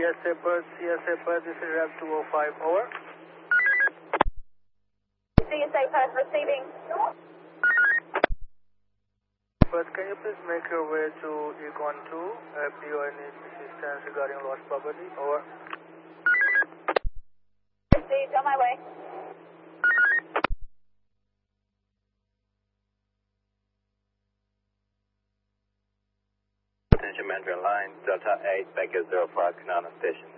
CSA Perth, this is Rev 205, over. CSA Perth receiving. Perth, can you please make your way to Econ 2 if you need assistance regarding lost property, over. Received, on my way. Attention Mandarin Line, Delta 8, back at 05, Kanana Station.